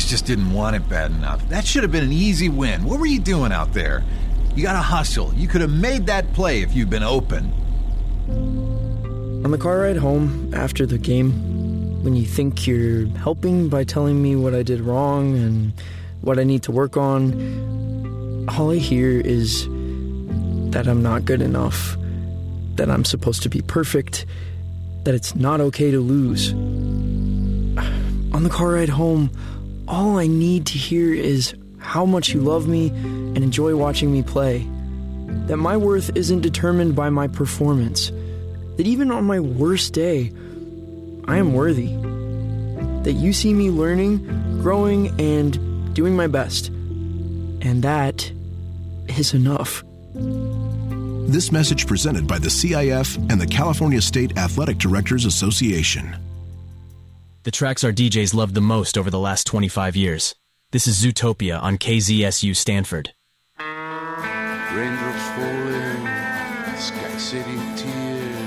just didn't want it bad enough. That should have been an easy win. What were you doing out there? You gotta hustle. You could have made that play if you'd been open. On the car ride home after the game, when you think you're helping by telling me what I did wrong and what I need to work on, all I hear is that I'm not good enough, that I'm supposed to be perfect, that it's not okay to lose. On the car ride home, all I need to hear is how much you love me and enjoy watching me play, that my worth isn't determined by my performance, that even on my worst day, I am worthy, that you see me learning, growing, and doing my best, and that is enough. This message presented by the CIF and the California State Athletic Directors Association. The tracks our DJs loved the most over the last 25 years. This is Zootopia on KZSU Stanford. Raindrops falling, sky city tears.